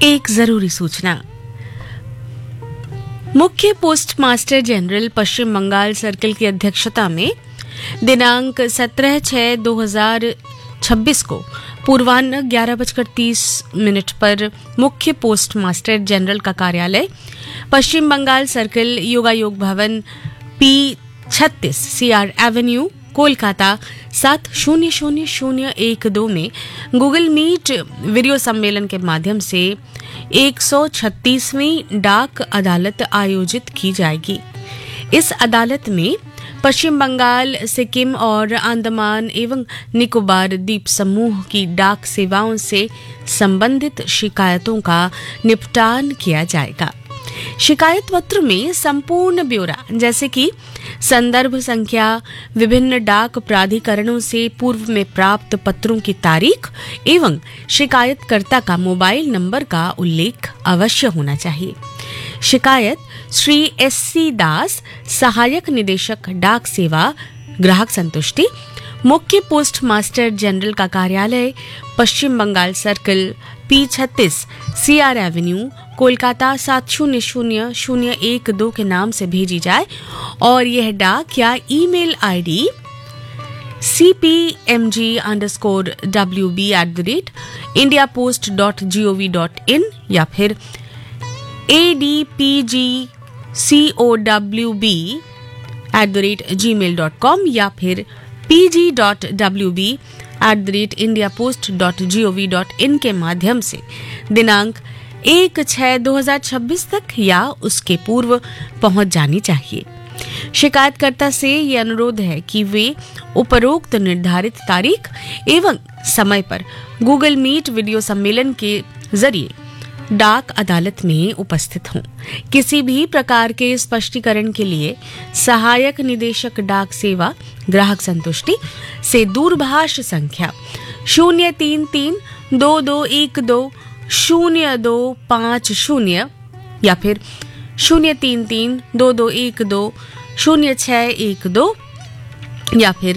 एक जरूरी सूचना। मुख्य पोस्ट मास्टर जनरल पश्चिम बंगाल सर्किल की अध्यक्षता में दिनांक 17/6/2026 को पूर्वाह्न 11:30 पर मुख्य पोस्ट मास्टर जनरल का कार्यालय पश्चिम बंगाल सर्किल योगायोग भवन P36 CR एवेन्यू कोलकाता 700012 में गूगल मीट वीडियो सम्मेलन के माध्यम से 136वीं डाक अदालत आयोजित की जाएगी। इस अदालत में पश्चिम बंगाल, सिक्किम और अंडमान एवं निकोबार द्वीप समूह की डाक सेवाओं से संबंधित शिकायतों का निपटान किया जाएगा। शिकायत पत्र में संपूर्ण ब्यौरा जैसे कि संदर्भ संख्या, विभिन्न डाक प्राधिकरणों से पूर्व में प्राप्त पत्रों की तारीख एवं शिकायतकर्ता का मोबाइल नंबर का उल्लेख अवश्य होना चाहिए। शिकायत श्री SC दास, सहायक निदेशक डाक सेवा ग्राहक संतुष्टि, मुख्य पोस्ट मास्टर जनरल का कार्यालय पश्चिम Bengal circle P36 CR Avenue Kolkata 700012 के नाम से भेजी जाए और यह डाक या ईमेल ID cpmg_wb@indiapost.gov.in या फिर adpgcowb@gmail.com या फिर pg.wb@indiapost.gov.in के माध्यम से दिनांक 1/6/2026 तक या उसके पूर्व पहुंच जानी चाहिए। शिकायतकर्ता से ये अनुरोध है कि वे उपरोक्त निर्धारित तारीख एवं समय पर गूगल मीट वीडियो सम्मेलन के जरिए डाक अदालत में उपस्थित हों। किसी भी प्रकार के स्पष्टीकरण के लिए सहायक निदेशक डाक सेवा ग्राहक संतुष्टि से दूरभाष संख्या 033-2212-0250 या फिर 033-2212-0612 या फिर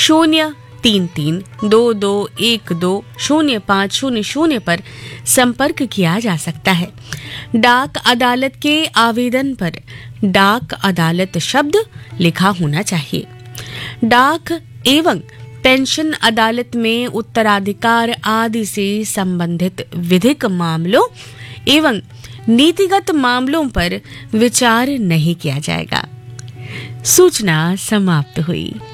033-2212-0500 पर संपर्क किया जा सकता है। डाक अदालत के आवेदन पर डाक अदालत शब्द लिखा होना चाहिए। डाक एवं पेंशन अदालत में उत्तराधिकार आदि से संबंधित विधिक मामलों एवं नीतिगत मामलों पर विचार नहीं किया जाएगा। सूचना समाप्त हुई।